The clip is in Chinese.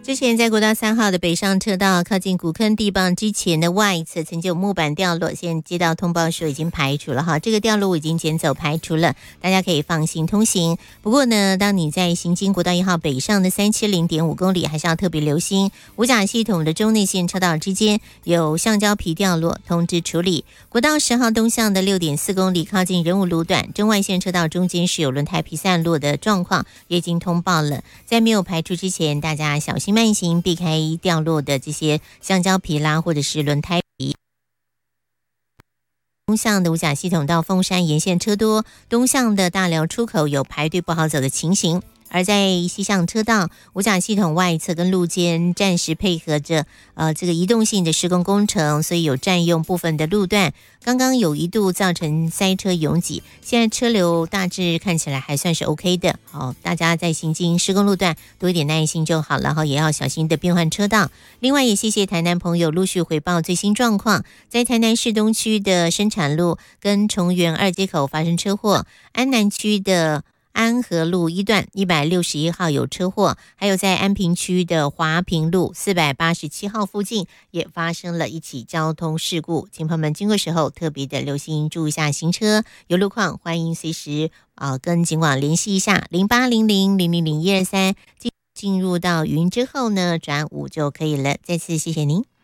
之前在国道3号的北上车道靠近古坑地磅之前的外侧曾经有木板掉落，现在接到通报说已经排除了哈，这个掉落物已经捡走排除了，大家可以放心通行。不过呢，当你在行经国道1号北上的370.5公里，还是要特别留心五甲系统的中内线车道之间有橡胶皮掉落，通知处理。国道10号东向的6.4公里靠近仁武路段中外线车道中间是有轮胎皮散落的状况，也已经通报了。在没有排除之前，大家小心慢行，避开掉落的这些橡胶皮啦，或者是轮胎皮。东向的五甲系统到凤山沿线车多，东向的大寮出口有排队不好走的情形。而在西向车道五甲系统外侧跟路肩暂时配合着这个移动性的施工工程，所以有占用部分的路段，刚刚有一度造成塞车拥挤，现在车流大致看起来还算是 OK 的。好，大家在行经施工路段多一点耐心就好了，然后也要小心的变换车道。另外也谢谢台南朋友陆续回报最新状况，在台南市东区的生产路跟崇元2街口发生车祸，安南区的安和路1段161号有车祸，还有在安平区的华平路487号附近也发生了一起交通事故，请朋友们经过时候特别的留心，注意一下行车，有路况欢迎随时跟警广联系一下0800000123，进入到语音之后呢转5就可以了。再次谢谢您。